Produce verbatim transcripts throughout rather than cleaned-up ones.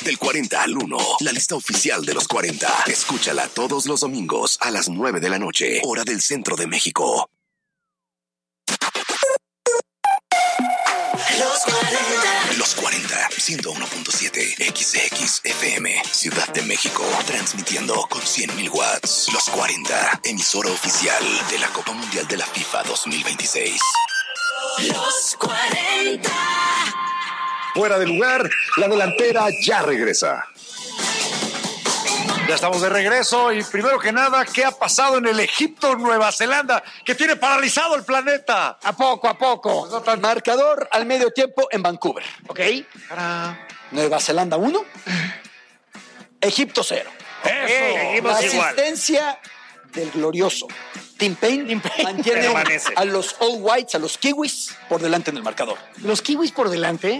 Del cuarenta al uno, la lista oficial de los cuarenta. Escúchala todos los domingos a las nueve de la noche, hora del centro de México. Los cuarenta. Los cuarenta, ciento uno punto siete X X F M, Ciudad de México, transmitiendo con cien mil watts. Los cuarenta, emisora oficial de la Copa Mundial de la FIFA dos mil veintiséis. Los cuarenta. Fuera de lugar, la delantera ya regresa. Ya estamos de regreso y primero que nada, ¿qué ha pasado en el Egipto, Nueva Zelanda, que tiene paralizado el planeta? A poco, a poco. No tan... Marcador al medio tiempo en Vancouver. Ok. Para... Nueva Zelanda uno, Egipto cero. Eso. La asistencia del glorioso Tim Payne, Tim Payne. mantiene Permanece. a los All Whites, a los Kiwis, por delante en el marcador. ¿Los Kiwis por delante?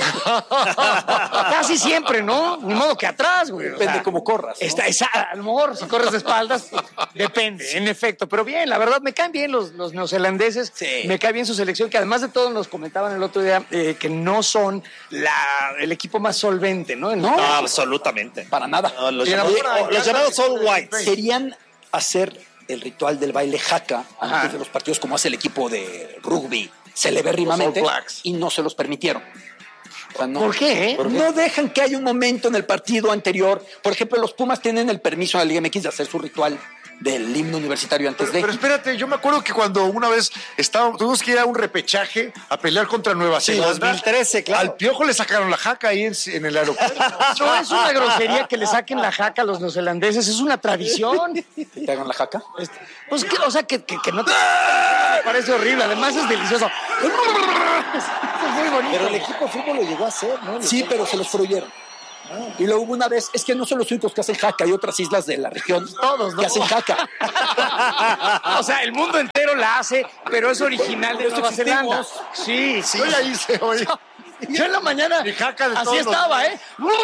Casi siempre, ¿no? Ni modo que atrás, güey. Depende o sea, cómo corras, ¿no? Está, esa, a lo mejor si corres de espaldas, depende, en efecto. Pero bien, la verdad, me caen bien los, los neozelandeses. Sí. Me cae bien su selección, que además de todo nos comentaban el otro día eh, que no son la, el equipo más solvente, ¿no? No, No, absolutamente. Para nada. No, los, Y llamados, ahora, los llamados All Whites. Querían hacer el ritual del baile haka Ajá. antes de los partidos, como hace el equipo de rugby celebérrimamente, Los All Blacks. y no se los permitieron. O sea, no, ¿Por qué? ¿Por qué? No dejan que haya un momento en el partido anterior. Por ejemplo, los Pumas tienen el permiso de la Liga M X de hacer su ritual del himno universitario antes Pero, de... pero espérate, yo me acuerdo que cuando una vez estábamos, tuvimos que ir a un repechaje a pelear contra Nueva Sí, Zelanda. dos mil trece, claro. Al Piojo le sacaron la jaca ahí en, en el aeropuerto. No es una grosería que le saquen la jaca a los neozelandeses, es una tradición. ¿Que te hagan la jaca? Este, Pues, que, o sea, que, que, que no te... Me parece horrible, además es delicioso. Es muy bonito. Pero el equipo de fútbol lo llegó a hacer, ¿no? Sí, pero se los prohibieron. Y luego hubo una vez, es que no son los únicos que hacen jaca, hay otras islas de la región Todos, ¿no? que hacen jaca. O sea, el mundo entero la hace, pero es original de Por eso Nueva Zelanda. existimos. Sí, sí. Yo ya hice hoy. Yo en la mañana Mi jaca de así todos los estaba, días. ¿eh?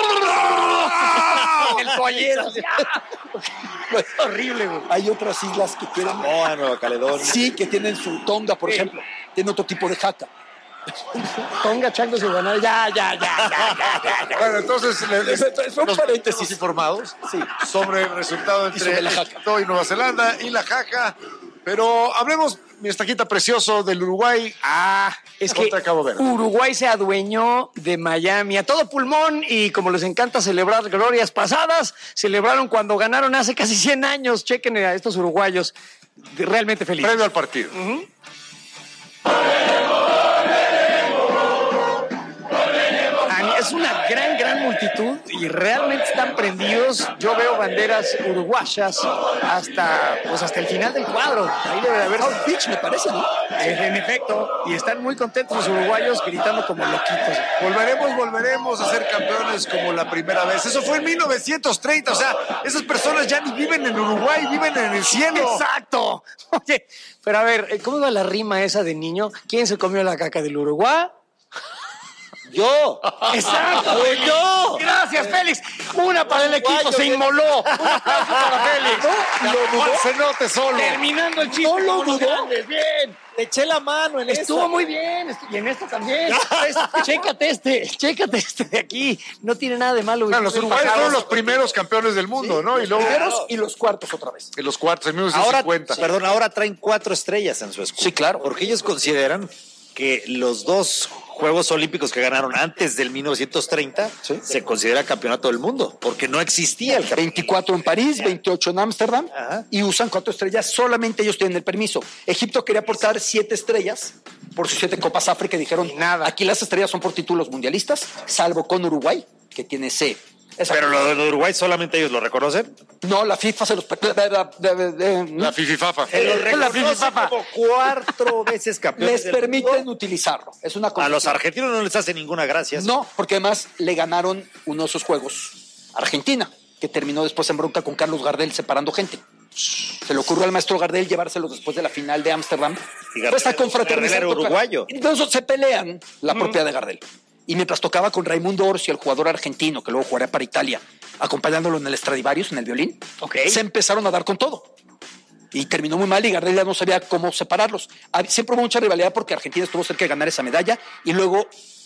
El toallero. así, ¡ah! Es horrible, güey. Hay otras islas que tienen... Samoa, Nueva Caledonia. Sí, que tienen su tonga, por ejemplo. Tienen otro tipo de jaca. Ponga changos y ganar. Ya, ya, ya, ya, ya, ya, ya. Bueno, entonces le- le- Fue un nos paréntesis. mantenemos informados Sí. sobre el resultado entre sobre la jaca. Egipto y Nueva Zelanda y la jaca. Pero hablemos, mi estaquita precioso, del Uruguay. Ah, es que Contra Cabo Verde. Uruguay se adueñó de Miami a todo pulmón y como les encanta celebrar glorias pasadas, celebraron cuando ganaron hace casi cien años. Chequen a estos uruguayos, realmente felices. Previo al partido. Es una gran, gran multitud y realmente están prendidos. Yo veo banderas uruguayas hasta, pues hasta el final del cuadro. Ahí debe de haber South Beach, me parece, ¿no? en efecto, y están muy contentos los uruguayos gritando como loquitos. Volveremos, volveremos a ser campeones como la primera vez. Eso fue en mil novecientos treinta. O sea, esas personas ya ni viven en Uruguay, viven en el cielo. ¡Exacto! Oye, pero a ver, ¿cómo iba la rima esa de niño? ¿Quién se comió la caca del Uruguay? ¡Yo! ¡Exacto! ¡Yo! Gracias, Félix. Una para el equipo, se inmoló. Un aplauso para Félix. Juan Cenote solo. Terminando el chiste. No lo como los dudó. grandes. Bien. Le eché la mano en Estuvo esta. muy bien. estu- Y en esto también. Pues, chécate este. Chécate este de aquí. No tiene nada de malo. Bueno, los uruguayos fueron los primeros campeones del mundo, ¿no? Y luego Primeros y los cuartos otra vez. en los cuartos, en Ahora, mil novecientos cincuenta. perdón, ahora traen cuatro estrellas en su escudo. Sí, claro. Porque ellos consideran que los dos Juegos Olímpicos que ganaron antes del mil novecientos treinta Sí. se considera campeonato del mundo, porque no existía el campeonato. veinticuatro en París, veintiocho en Ámsterdam, Ajá. y usan cuatro estrellas, solamente ellos tienen el permiso. Egipto quería aportar siete estrellas por sus siete Copas África y dijeron, Y nada. aquí las estrellas son por títulos mundialistas, salvo con Uruguay, que tiene C. Esa- Pero lo de Uruguay solamente ellos lo reconocen. No, la FIFA se los... per- de- de- de- de- no. La fififafa. Se los la reconoce FIFA. como cuatro veces campeones Les del permiten mundo. utilizarlo. Es una A los concesión. argentinos no les hace ninguna gracia. No, porque además le ganaron uno de esos juegos a Argentina, que terminó después en bronca con Carlos Gardel separando gente. Se le ocurrió al maestro Gardel llevárselos después de la final de Ámsterdam. Y Gardel Pues a era- confraternizar. Gardel era toca- uruguayo. Entonces se pelean la propiedad de Gardel. Y mientras tocaba con Raimundo Orsi, el jugador argentino, que luego jugaría para Italia, acompañándolo en el Stradivarius, en el violín, Ok. se empezaron a dar con todo. Y terminó muy mal y Gardel ya no sabía cómo separarlos. Hab- Siempre hubo mucha rivalidad porque Argentina estuvo cerca de ganar esa medalla y luego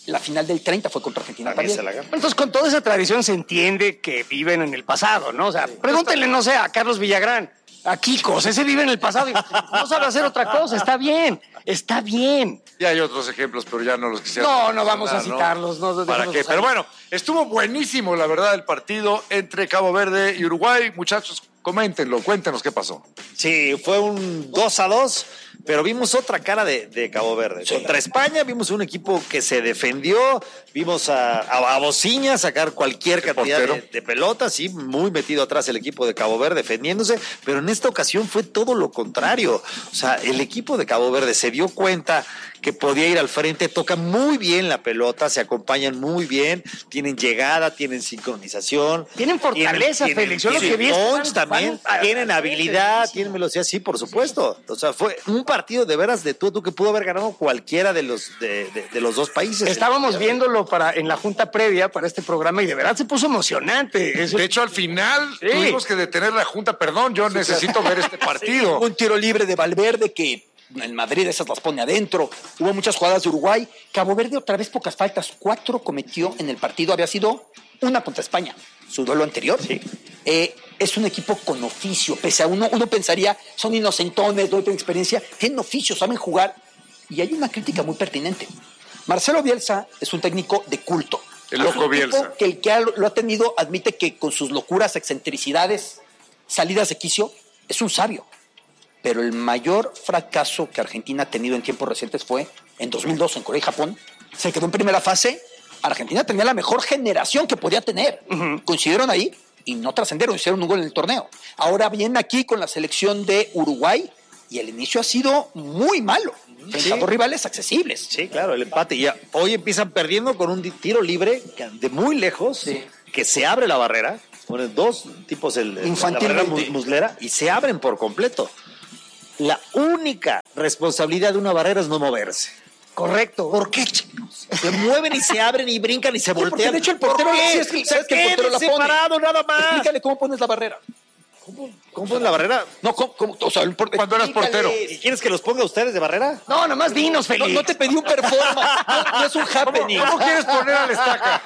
la final del treinta fue contra Argentina También también. se la ganó. Entonces, con toda esa tradición se entiende que viven en el pasado, ¿no? O sea, pregúntenle, no sé, a Carlos Villagrán, a Kikos, ese vive en el pasado y no sabe hacer otra cosa. Está bien, está bien. Y hay otros ejemplos, pero ya no los quisiera. No, no vamos a mencionar, citarlos. No, ¿Para déjalos qué? ahí. Pero bueno, estuvo buenísimo, la verdad, el partido entre Cabo Verde y Uruguay. Muchachos, coméntenlo, cuéntenos qué pasó. Sí, fue un dos a dos, pero vimos otra cara de, de Cabo Verde. Contra España vimos un equipo que se defendió, vimos a, a, a Bociña sacar cualquier cantidad de, de pelotas, sí, muy metido atrás el equipo de Cabo Verde defendiéndose, pero en esta ocasión fue todo lo contrario. O sea, el equipo de Cabo Verde se dio cuenta que podía ir al frente, toca muy bien la pelota, se acompañan muy bien, tienen llegada, tienen sincronización. Tienen fortaleza, tienen, Félix. Yo lo tienen que vi es que punch van- también, van- tienen habilidad, tienen velocidad, sí, por supuesto. O sea, fue un partido de veras de tú a tú que pudo haber ganado cualquiera de los, de, de, de los dos países. Estábamos viéndolo para, en la junta previa para este programa y de verdad se puso emocionante. Eso- De hecho, al final Sí. tuvimos que detener la junta. Perdón, yo necesito ver este partido. Un tiro libre de Valverde que en Madrid esas las pone adentro. Hubo muchas jugadas de Uruguay. Cabo Verde otra vez pocas faltas. Cuatro cometió en el partido. Había sido una contra España, su duelo anterior. Sí. Eh, es un equipo con oficio. Pese a uno, uno pensaría, son inocentones, no tienen experiencia. Tienen oficio, saben jugar. Y hay una crítica muy pertinente. Marcelo Bielsa es un técnico de culto. El Es loco un tipo Bielsa. Que el que ha- lo ha tenido admite que con sus locuras, excentricidades, salidas de quicio, es un sabio. Pero el mayor fracaso que Argentina ha tenido en tiempos recientes fue en dos mil dos en Corea y Japón. Se quedó en primera fase. Argentina tenía la mejor generación que podía tener. Coincidieron ahí y no trascendieron, hicieron un gol en el torneo. Ahora vienen aquí con la selección de Uruguay y el inicio ha sido muy malo. Frente Sí. a dos rivales accesibles. Sí, claro, el empate. Y ya, hoy empiezan perdiendo con un di- tiro libre que de muy lejos, Sí. que se abre la barrera, ponen dos tipos el, el- la Infantilmente. barrera mu- muslera y se abren por completo. La única responsabilidad de una barrera es no moverse. Correcto. ¿Por qué, chicos? Se mueven y se abren y brincan y se porque voltean. de hecho el portero- ¿Por qué? sí, es que- O sea, sabes que el portero la quédense pone. parado nada más. Explícale cómo pones la barrera. ¿Cómo ponen la barrera? No, ¿cómo, cómo? O sea, el por- Cuando eras explícale. portero. ¿Y quieres que los ponga ustedes de barrera? No, nomás dinos, No, Félix. no te pedí un performance, no, no es un happening. ¿Cómo quieres poner al estaca?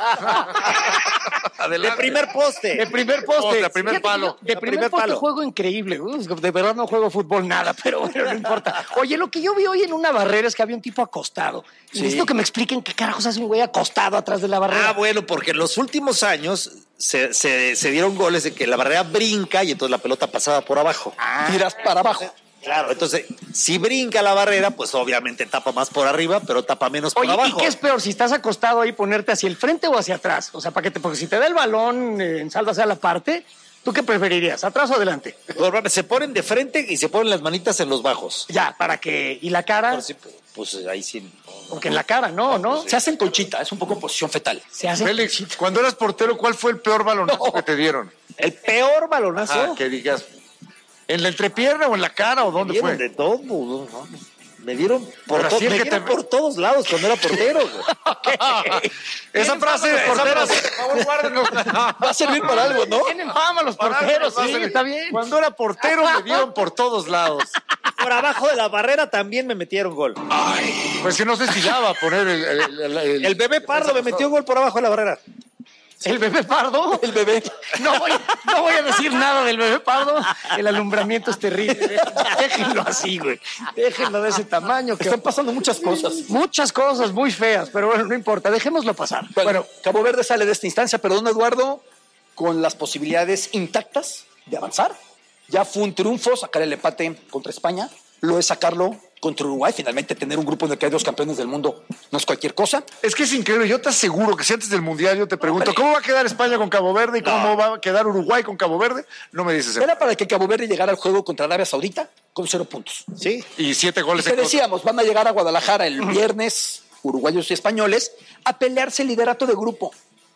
De Adelante. primer poste. De primer poste. Poste, a primer Fíjate que palo. yo De A primer, primer poste palo. juego increíble. Uf, de verdad no juego fútbol nada, pero bueno, no importa. Oye, lo que yo vi hoy en una barrera es que había un tipo acostado. Y Sí. necesito que me expliquen qué carajos hace un güey acostado atrás de la barrera. Ah, bueno, porque en los últimos años se, se- se dieron goles de que la barrera brinca y entonces la pelota pasaba por abajo. Tiras para abajo. Claro, entonces, si brinca la barrera, pues obviamente tapa más por arriba, pero tapa menos por Oye, abajo. ¿y qué es peor? Si estás acostado ahí, ponerte hacia el frente o hacia atrás. O sea, para que te, porque si te da el balón eh, en salda hacia la parte, ¿tú qué preferirías? ¿Atrás o adelante? Normalmente se ponen de frente y se ponen las manitas en los bajos. Ya, para que. ¿Y la cara? Por si- Pues ahí sí. Porque en la cara, no, ¿no? Se hacen conchita, es un poco posición fetal. Se hace. Félix, cuando eras portero, ¿cuál fue el peor balonazo que te dieron? El peor balonazo. Ah, que digas, ¿en la entrepierna o en la cara o Me dónde dieron fue? de todo. ¿no? Me dieron por, Pero to- así el me que dieron te- por todos lados cuando era portero. güey. Esa frase, esa porteros? frase, por favor, guárdenos. Va a servir para algo, ¿no? Tienen fama los Para porteros, algo, sí, va a ser- está bien. Cuando era portero me dieron por todos lados. Por abajo de la barrera también me metieron gol. Pues que no sé si daba a poner el... El, el- el- El bebé Pardo me metió gol por abajo de la barrera. ¿El bebé pardo? El bebé. No voy, no voy a decir nada del bebé pardo. El alumbramiento es terrible. Déjenlo así, güey. Déjenlo de ese tamaño. Que... Están pasando muchas cosas. Muchas cosas muy feas, pero bueno, no importa. Dejémoslo pasar. Bueno, Cabo Verde sale de esta instancia, pero don Eduardo, con las posibilidades intactas de avanzar. Ya fue un triunfo sacar el empate contra España, lo es sacarlo contra Uruguay, finalmente tener un grupo en el que hay dos campeones del mundo no es cualquier cosa. Es que es increíble, yo te aseguro que si antes del Mundial yo te pregunto, Hombre. ¿cómo va a quedar España con Cabo Verde y cómo va a quedar Uruguay con Cabo Verde? No me dices eso. Era para que Cabo Verde llegara al juego contra Arabia Saudita con cero puntos. Sí. Y siete Y goles que en contra. decíamos, van a llegar a Guadalajara el viernes, uruguayos y españoles, a pelearse el liderato de grupo.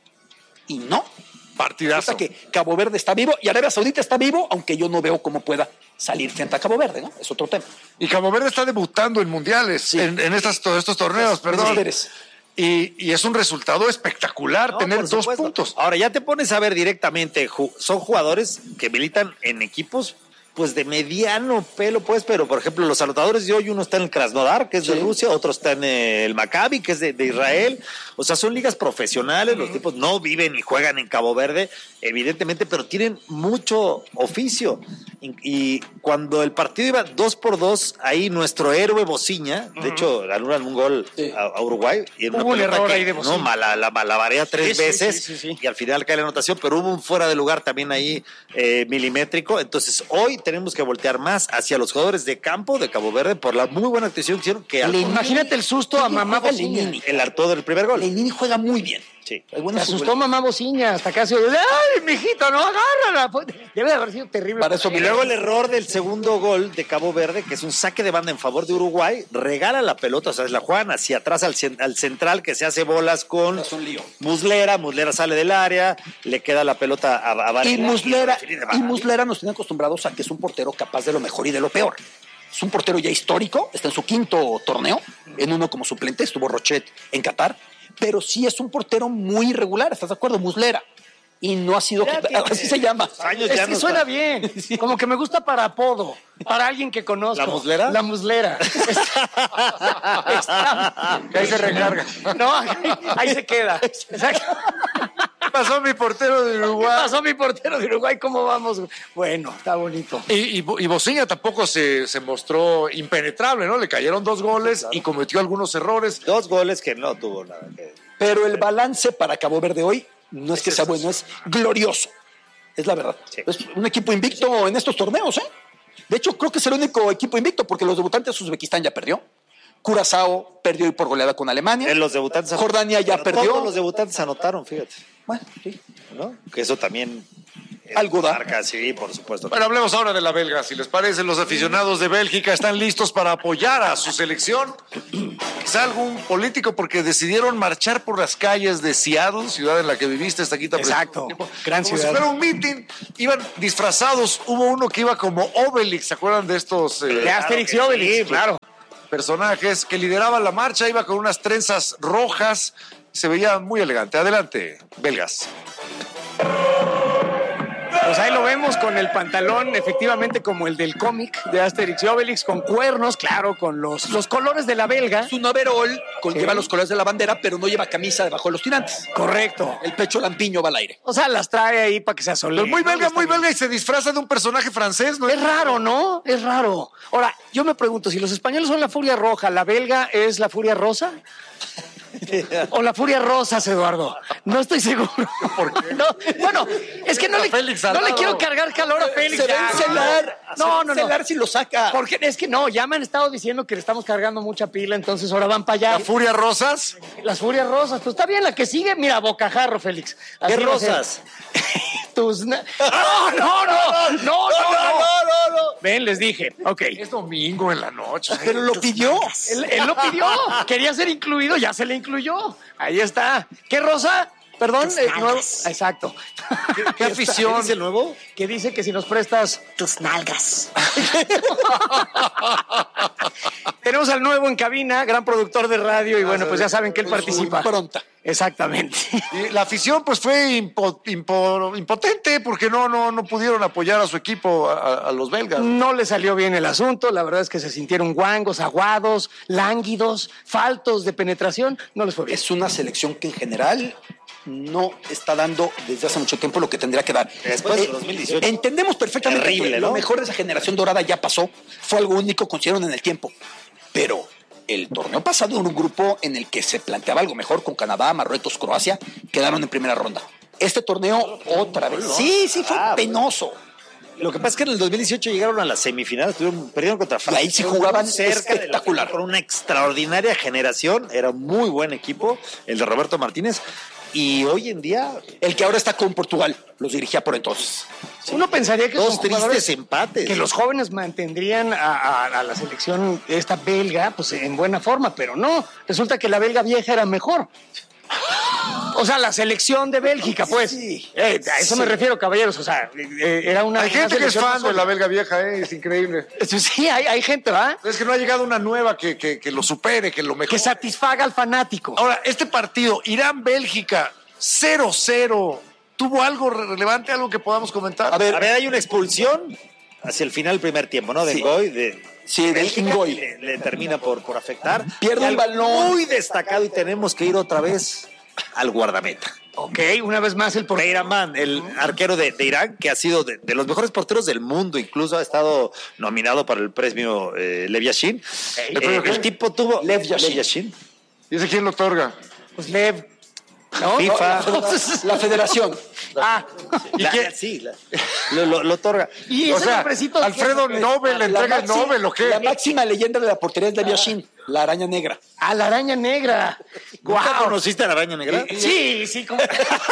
Y no. Partidazo. Resulta que Cabo Verde está vivo y Arabia Saudita está vivo, aunque yo no veo cómo pueda salir frente a Cabo Verde, ¿no? Es otro tema. Y Cabo Verde está debutando en mundiales, Sí. en, en estas, todos estos torneos, perdón. Menesteres. Y, y es un resultado espectacular No, tener por dos supuesto. puntos. Ahora ya te pones a ver directamente, ju- son jugadores que militan en equipos pues de mediano pelo, pues, pero por ejemplo, los anotadores de hoy, uno está en el Krasnodar, que es de Sí. Rusia, otro está en el Maccabi, que es de, de Israel. O sea, son ligas profesionales, los tipos no viven y juegan en Cabo Verde, evidentemente, pero tienen mucho oficio. Y, y cuando el partido iba dos por dos, ahí nuestro héroe Bociña, de hecho, anulan un gol Sí. a, a Uruguay. Y en Hubo una un pelota error que, ahí de Bociña. No, mala, la malabarea tres Sí, sí, veces sí, sí, sí. y al final cae la anotación, pero hubo un fuera de lugar también ahí eh, milimétrico. Entonces, hoy tenemos que voltear más hacia los jugadores de campo de Cabo Verde por la muy buena actuación que hicieron. Que al- Imagínate el susto a mamá juega Bociña. Lenini. el harto del primer gol. Lenini juega muy bien. Sí. Hay buenos Se asustó futbolistas. mamá Bociña, hasta casi, ¡ay, mijito, no, agárrala! Pues, debe de haber sido terrible. Para eso Y luego el error del segundo gol de Cabo Verde, que es un saque de banda en favor de Uruguay, regala la pelota, o sea, la juegan hacia atrás al, cen- al central que se hace bolas con Es un lío. Muslera, Muslera sale del área, le queda la pelota a, a Varela. Y Muslera, referee de y Varela. Muslera nos tiene acostumbrados a que es un portero capaz de lo mejor y de lo peor. Es un portero ya histórico, está en su quinto torneo, en uno como suplente, estuvo Rochet en Qatar, pero sí es un portero muy irregular, ¿estás de acuerdo? Muslera. Y no ha sido... Ya tiene Así se llama. años Es ya que no suena está. bien, como que me gusta para apodo, para alguien que conozco. ¿La Muslera? La muslera. Está- Ahí se recarga. No, ahí, ahí se queda. Exacto. ¿Qué pasó mi portero de ¿Qué Uruguay? pasó mi portero de Uruguay? ¿Cómo vamos? Bueno, está bonito. Y, y, Bo- y Bociña tampoco se, se mostró impenetrable, ¿no? Le cayeron dos goles y cometió algunos errores. Dos goles que no tuvo nada que... Pero el balance para Cabo Verde hoy no es que sea bueno, es glorioso. Es la verdad. Sí. Es un equipo invicto en estos torneos, ¿eh? De hecho, creo que es el único equipo invicto porque los debutantes Uzbekistán ya perdió. Curazao perdió hoy por goleada con Alemania. En los debutantes... Jordania ya Pero perdió. Todos los debutantes anotaron, fíjate, Bueno, sí. ¿no? Que eso también... eh, Algo da. marca, sí, por supuesto. Bueno, hablemos ahora de la belga. Si les parece, los aficionados de Bélgica están listos para apoyar a su selección. Quizá algún político, porque decidieron marchar por las calles de Seattle, ciudad en la que viviste hasta aquí. Exacto. Gran Como ciudad. si fuera un meeting. Iban disfrazados. Hubo uno que iba como Obelix. ¿Se acuerdan de estos eh, De Asterix y Obelix, claro. personajes que lideraban la marcha? Iba con unas trenzas rojas. Se veía muy elegante. Adelante, belgas. Pues ahí lo vemos con el pantalón, efectivamente como el del cómic de Asterix y Obelix, con cuernos, claro, con los, los colores de la belga. Es un overall, con, Sí. lleva los colores de la bandera, pero no lleva camisa debajo de los tirantes. Correcto. El pecho lampiño va al aire. O sea, las trae ahí para que se asole. Pero muy belga, muy belga, y se disfraza de un personaje francés, ¿no? Es raro, ¿no? Es raro. Ahora, yo me pregunto, si los españoles son la furia roja, ¿la belga es la furia rosa? ¿O la furia rosas, Eduardo? No estoy seguro. ¿Por qué? No, bueno, es que no le, Félix no le Salgado. quiero cargar calor a Félix. Se va ya. a encelar. No, se va a no, no. encelar si lo saca. Porque es que no, ya me han estado diciendo que le estamos cargando mucha pila, entonces ahora van para allá. La Furia Rosas. Las furias rosas. Pues está bien, la que sigue, mira, bocajarro, Félix. Así ¿Qué va a ser. rosas? Tus... na- No, no, no, no, no, no. Ven, les dije. Ok. Es domingo en la noche. Pero lo pidió. Él, él lo pidió. Quería ser incluido, ya se le incluyó. Ahí está. ¿Qué rosa? Perdón. eh, nuevo- Exacto. ¿Qué afición? ¿Es el nuevo? Que dice que si nos prestas Tus nalgas. Tenemos al nuevo en cabina, gran productor de radio, y bueno, pues ya saben que él participa. Pronta. Exactamente. Y la afición pues fue impo- impo- impotente porque no, no, no pudieron apoyar a su equipo, a, a los belgas. No le salió bien el asunto, la verdad es que se sintieron guangos, aguados, lánguidos, faltos de penetración, no les fue bien. Es una selección que en general no está dando desde hace mucho tiempo lo que tendría que dar. Después de Eh, dos mil dieciocho. Entendemos perfectamente Terrible, que ¿no? lo mejor de esa generación dorada ya pasó, fue algo único, consiguieron en el tiempo. Pero el torneo pasado en un grupo en el que se planteaba algo mejor con Canadá, Marruecos, Croacia, quedaron en primera ronda. Este torneo otra vez. Sí, sí, fue Ah, penoso. Lo que pasa es que en el dos mil dieciocho llegaron a las semifinales, tuvieron, perdieron contra Francia. ahí sí jugaban Muy cerca de la espectacular. final, con una extraordinaria generación, era un muy buen equipo, el de Roberto Martínez, y hoy en día El que ahora está con Portugal, los dirigía por entonces. Uno pensaría que dos son tristes jugadores empates. que los jóvenes mantendrían a, a- a la selección esta belga pues en buena forma, pero no, resulta que la belga vieja era mejor. O sea, la selección de Bélgica, pues. Sí. Eh, a eso me refiero, caballeros. O sea, eh, era una. Hay gente una que es selección fan de más la belga vieja, ¿eh? Es increíble. sólida. Sí, hay, hay gente, ¿verdad? Es que no ha llegado una nueva que, que, que lo supere, que lo mejore. Que satisfaga al fanático. Ahora, este partido, Irán-Bélgica, cero cero, ¿tuvo algo relevante, algo que podamos comentar? A ver, A ver, hay una expulsión hacia el final del primer tiempo, ¿no? De Sí. Ngoy, de Sí, del Ngoy. Le, le termina por, por afectar. Pierde Y un algo balón. muy destacado y tenemos que ir otra vez al guardameta. Ok, una vez más el portero. Beiraman, el arquero de, de Irán, que ha sido de, de los mejores porteros del mundo, incluso ha estado nominado para el premio eh, Lev Yashin. ¿El premio qué? el tipo tuvo Lev Yashin. Lev Yashin. ¿Y ese quién lo otorga? Pues Lev. ¿No? FIFA. No, La federación. Ah, ¿Y La- qué? Sí, la- lo, lo- lo otorga. y O ese sea, nombrecito. Alfredo Nobel le La entrega el máxima- Nobel, ¿o qué? La máxima leyenda de la portería es Lev Yashin, la araña negra. A la araña negra. ¿Nunca Guau. conociste a la araña negra? Sí, sí. como-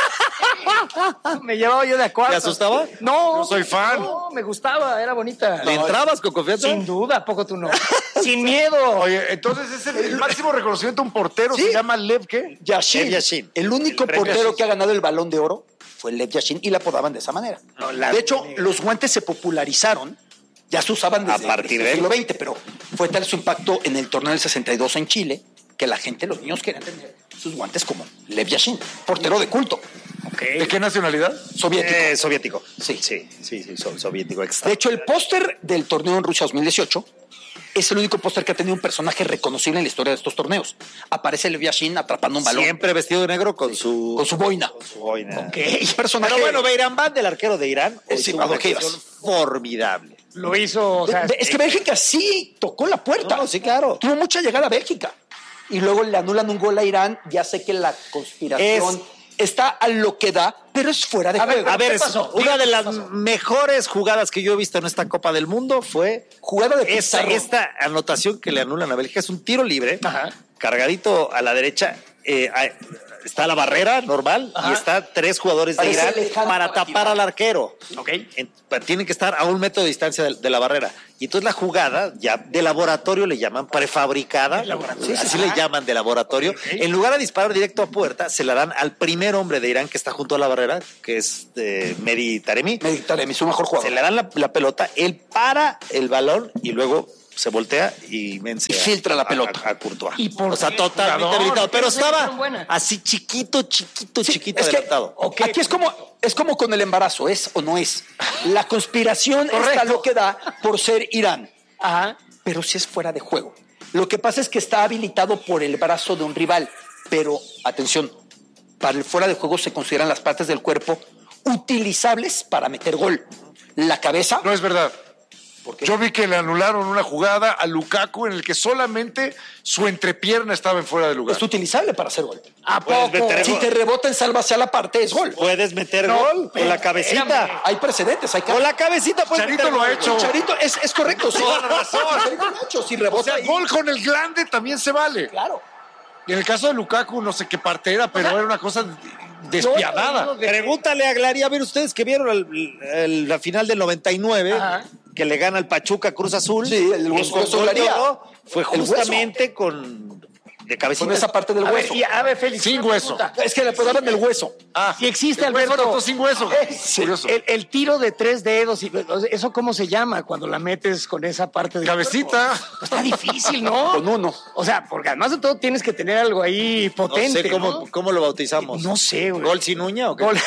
Me llevaba yo de acuerdo. ¿Te asustaba? No. Yo soy fan. No, me gustaba, era bonita. ¿Le entrabas con confianza? Sin duda, ¿a poco tú no? Sin miedo. Oye, entonces es el, el máximo reconocimiento a un portero, Sí. se llama Lev, ¿qué? Yashin. Lev Yashin. El único El premio portero Yashin. que ha ganado el Balón de Oro fue Lev Yashin y la apodaban de esa manera. de hecho, los guantes se popularizaron, ya se usaban desde A partir el de él. siglo veinte, pero fue tal su impacto en el torneo del sesenta y dos en Chile que la gente, los niños querían tener sus guantes como Lev Yashin, portero de culto, ¿De qué nacionalidad? soviético. Eh, soviético. Sí. Sí, sí, sí, so- soviético. Extra. De hecho, el póster del torneo en Rusia dos mil dieciocho es el único póster que ha tenido un personaje reconocible en la historia de estos torneos. Aparece Lev Yashin atrapando un balón Siempre vestido de negro con su... con su boina. su boina. Un personaje. Pero bueno, Beiraman, del arquero de Irán, Eh, hoy sí, tuvo ¿a una lo que ibas? actuación formidable. Lo hizo, o sea, De- es que Bélgica sí tocó la puerta. No, sí, claro. Tuvo mucha llegada a Bélgica. Y luego le anulan un gol a Irán. Ya sé que la conspiración está a lo que da, pero es fuera de A ver, juego. A ver, ¿qué es pasó? una de ¿Qué las pasó? mejores jugadas que yo he visto en esta Copa del Mundo fue Jugada de esta, Pizarro. esta anotación que le anulan a Bélgica. Es un tiro libre, Ajá. cargadito a la derecha. eh, a- está la barrera normal Ajá. y está tres jugadores de Parece Irán lejano para para tapar tirar. al arquero. Ok. En- tienen que estar a un metro de distancia de, de la barrera. Y entonces la jugada, ya de laboratorio le llaman prefabricada, laboratorio. así le llaman de laboratorio. En lugar de disparar directo a puerta, se la dan al primer hombre de Irán que está junto a la barrera, que es eh, Mehdi Taremi. Taremi, su mejor Se jugador. le dan la, la pelota, él para el balón y luego se voltea y vence Y a- filtra la a- pelota. a, a Courtois. ¿Y por o sea, qué, totalmente jugador? habilitado. Pero ¿Por qué no se estaba hicieron buena? así chiquito, chiquito, chiquito Es que, adelantado. ok, aquí es como, es como con el embarazo, ¿es o no es? La conspiración está Correcto. lo que da por ser Irán, Ajá. pero si es fuera de juego. Lo que pasa es que está habilitado por el brazo de un rival, pero atención, para el fuera de juego se consideran las partes del cuerpo utilizables para meter gol. La cabeza, No es verdad. ¿por qué? Yo vi que le anularon una jugada a Lukaku en el que solamente su entrepierna estaba en fuera de lugar. es utilizable para hacer gol. ¿A Puedes poco? meter Si gol. te rebota en salva hacia la parte, es gol. Puedes meter No, gol con la cabecita. espérame. Hay precedentes, hay Con la cabecita puedes Charito meter lo ha gol. hecho. Charito, es, es correcto, sí. Toda la razón. Charito lo ha hecho, si O rebota sea, ahí, gol con el glande también se vale. claro. Y en el caso de Lukaku, no sé qué parte era, pero era una cosa despiadada. Yo- Pregúntale a Glari, a ver ustedes que vieron el- el- la final del noventa y nueve, Ajá. que le gana al Pachuca Cruz Azul. Sí, el hueso- gol hueso de Glaría. oro fue El hueso. justamente con de cabecita. Con esa parte del A ver, hueso. y a ver, Félix. Sin una hueso. pregunta. Es que le pegaban el hueso. Ah, Si existe, el hueso Alberto. anotó sin hueso. Es- Curioso. El, el tiro de tres dedos, y, ¿eso cómo se llama cuando la metes con esa parte de Cabecita. Está difícil, ¿no? Con uno. O sea, porque además de todo tienes que tener algo ahí No potente. sé cómo, ¿no? cómo lo bautizamos. No sé, güey. ¿Gol sin uña o qué? Gol.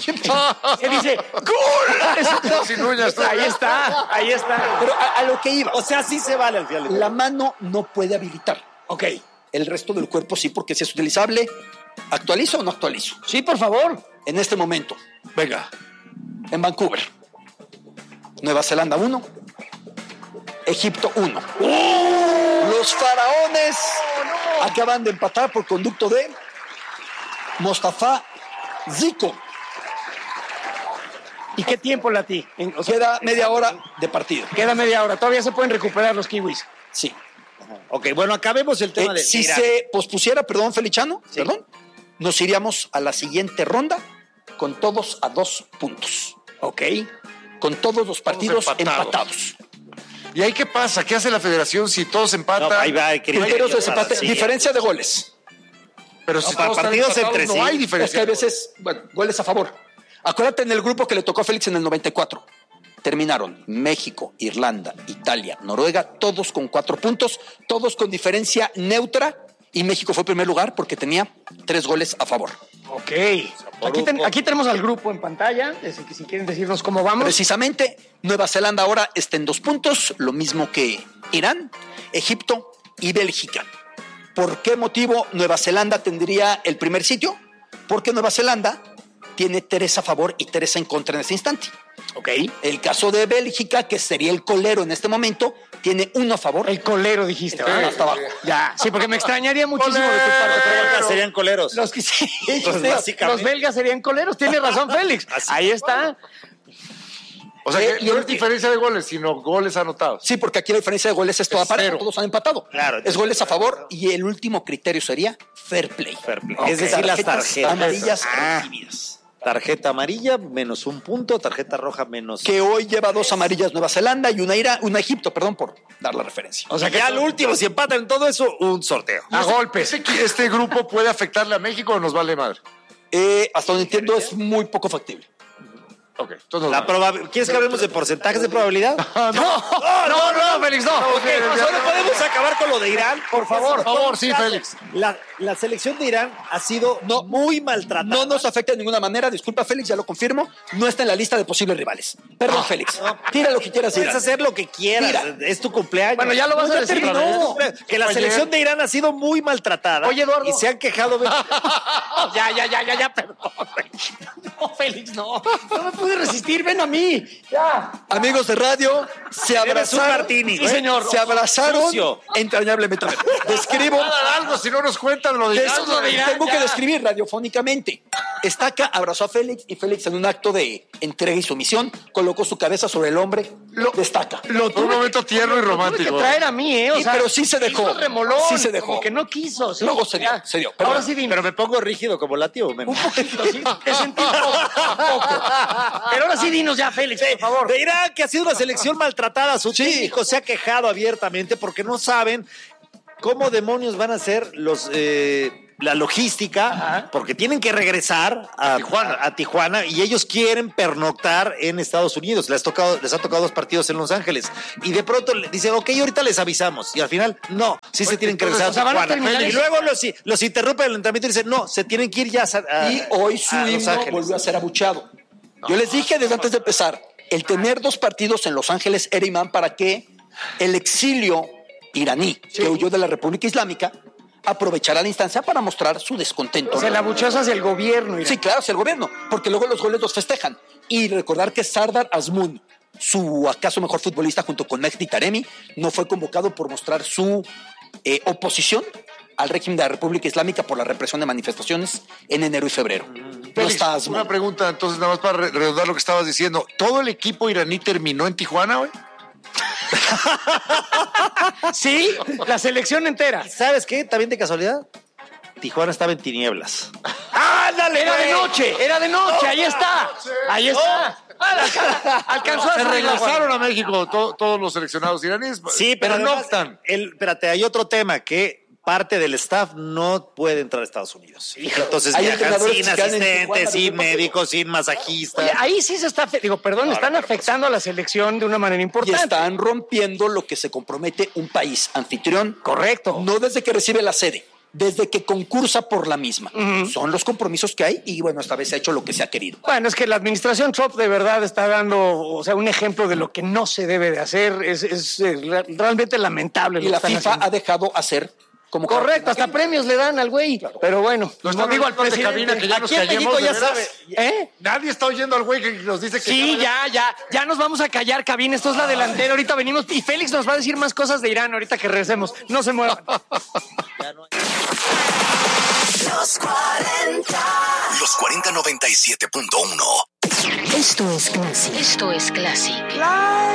Se dice ¡Gol! Sin uñas, tú. Ahí está, ahí está. Pero a, a lo que iba. O sea, sí se vale al final. La mano no puede habilitar. Ok. El resto del cuerpo sí, porque si es utilizable, ¿actualizo o no actualizo? Sí, por favor. En este momento, Venga. en Vancouver, Nueva Zelanda uno, Egipto uno. Los faraones acaban de empatar por conducto de Mostafa Zico. ¿Y qué tiempo, Lati? En- o sea, Queda media hora de partido. queda media hora. Todavía se pueden recuperar los kiwis. Sí. Ok, bueno, acabemos el tema Eh, de si Irán. se pospusiera, perdón, Felichano, Sí. perdón, nos iríamos a la siguiente ronda con todos a dos puntos. Ok. Con todos los partidos empatados. empatados. ¿Y ahí qué pasa? ¿Qué hace la federación si todos empatan? No, ahí va, hay criterios Criterios de para- desempate, sí. diferencia de goles. Pero si No, para todos están partidos empatados, entre no sí. hay Es que diferencia. hay veces, bueno, goles a favor. Acuérdate en el grupo que le tocó a Félix en el noventa y cuatro. Terminaron México, Irlanda, Italia, Noruega, todos con cuatro puntos, todos con diferencia neutra. Y México fue primer lugar porque tenía tres goles a favor. Ok. Aquí, ten- aquí tenemos al grupo en pantalla, es que si quieren decirnos cómo vamos. Precisamente, Nueva Zelanda ahora está en dos puntos, lo mismo que Irán, Egipto y Bélgica. ¿Por qué motivo Nueva Zelanda tendría el primer sitio? Porque Nueva Zelanda tiene tres a favor y tres en contra en este instante. Ok. El caso de Bélgica, que sería el colero en este momento, tiene uno a favor. El colero dijiste, Ah, ¿verdad? hasta abajo. Ya, sí, porque me extrañaría muchísimo de tu parte. Belgas pero- serían coleros. Los, que sí, Pues sí, básicamente. los belgas serían coleros, tiene razón Félix. Así. Ahí está. O sea, Eh, que y no el- es diferencia de goles, sino goles anotados. Sí, porque aquí la diferencia de goles es toda Es pareja, cero. todos han empatado. Claro, Es goles a favor y el último criterio sería fair play. Fair play. Ok. Es decir, las Tarjetas tarjetas amarillas Ah. recibidas. Tarjeta amarilla menos un punto, tarjeta roja menos. Que hoy lleva dos amarillas Nueva Zelanda y una, Ira, una Egipto, perdón por dar la referencia. O sea que ya al último, si empatan en todo eso, un sorteo. A golpes. ¿Este, este grupo puede afectarle a México o nos vale madre? Eh, hasta donde entiendo es muy poco factible. Ok, entonces nos La vale. proba- ¿Quieres que hablemos de porcentajes de probabilidad? No, no, no, Félix, no. Ok, solo podemos acabar con lo de Irán. Por favor, por favor, sí, Caso, Félix. La, la selección de Irán ha sido No. muy maltratada. No nos afecta de ninguna manera, disculpa Félix, ya lo confirmo, no está en la lista de posibles rivales. Perdón, Félix, tira lo que quieras Puedes Irán. hacer lo que quieras. Mira. Es tu cumpleaños. Bueno, ya lo vas No, a ya decir, terminó. ¿no? Es tu cumpleaños. Que la Oye. selección de Irán ha sido muy maltratada. Oye, Eduardo. Y se han quejado. Ya, ya, ya, ya, ya, perdón. No, Félix, no. No me pude resistir, ven a mí. Ya. Amigos de radio, se Debes un abrazaron. martini. Sí, señor. Se abrazaron Sucio. entrañablemente. Describo. Hagan algo, si no nos cuentan lo de Des- Irán, lo de Irán, tengo ya. que describir radiofónicamente. Estaca abrazó a Félix y Félix en un acto de entrega y sumisión colocó su cabeza sobre el hombre de Estaca. Lo Fue un momento tierno y Tuve que romántico. traer a mí, ¿eh? O Sí, sea, pero sí se dejó. hizo remolón. Sí se dejó. Como que no quiso. sí. Luego se dio, Ya. se dio. Ahora Perdón. sí, dime. Pero me pongo rígido como la tío. Un poquito, sí. Te sentí un poco, un poco. Pero ahora sí dinos ya, Félix, por favor. De Irán, que ha sido una selección maltratada. Su técnico se ha quejado abiertamente porque no saben cómo demonios van a ser los eh, la logística, Ajá. porque tienen que regresar a Tijuana. A, a Tijuana y ellos quieren pernoctar en Estados Unidos. Les, tocado, les ha tocado dos partidos en Los Ángeles. Y de pronto le dicen, ok, ahorita les avisamos. Y al final, no, sí se tienen que regresar o sea, a van a Tijuana. terminar Y eso. luego los, los interrumpen el entrenamiento y dicen, no, se tienen que ir ya a, a- Y hoy su a Los himno Ángeles. volvió a ser abucheado. Yo les dije desde antes de empezar, el tener dos partidos en Los Ángeles era imán para que el exilio iraní que huyó de la República Islámica aprovechara la instancia para mostrar su descontento. O sea, la buchosa hacia el gobierno. Irán. Sí, claro, hacia el gobierno, porque luego los goles los festejan. Y recordar que Sardar Azmoun, su acaso mejor futbolista junto con Mehdi Taremi, no fue convocado por mostrar su eh, oposición al régimen de la República Islámica por la represión de manifestaciones en enero y febrero. No Félix, está Azmoun. una pregunta, entonces, nada más para re- redondar lo que estabas diciendo. ¿Todo el equipo iraní terminó en Tijuana, güey? Sí, la selección entera. ¿Sabes qué? También de casualidad, Tijuana estaba en tinieblas. ¡Ándale! Era de noche, era de noche, ahí está. Ahí está. Ah, alcanzó a Se hacer regresaron a México to- todos los seleccionados iraníes. Sí, pero, no además, optan. el, espérate, hay otro tema que parte del staff no puede entrar a Estados Unidos. Entonces Hay viajan entrenadores sin que quedan en asistentes, Tijuana sin desde el médicos, sin masajistas. Oye, ahí sí se está, digo, perdón, están afectando a la selección de una manera Y importante. están rompiendo lo que se compromete un país anfitrión. Correcto. No desde que recibe la sede, desde que concursa por la misma. Son los compromisos que hay y bueno, esta vez se ha hecho lo que se ha querido. Bueno, es que la administración Trump de verdad está dando, o sea, un ejemplo de lo que no se debe de hacer. Es, es, eh, re- realmente lamentable. Y lo la que están FIFA haciendo. ha dejado hacer como Correcto, hasta cada- premios le dan al güey. Pero bueno, No no están digo al hablando de presidente. cabina que ya nos Aquí en callemos, México ¿de ya veras? sabe. ¿Eh? Nadie está oyendo al güey que nos dice que... Sí, ya, ya, ya nos vamos a callar, cabina. Esto es la delantera. Ahorita venimos y Félix nos va a decir más cosas de Irán ahorita que regresemos. No se muevan. Los cuarenta. Los cuarenta noventa y siete punto uno. Esto es Classic. Esto es Classic.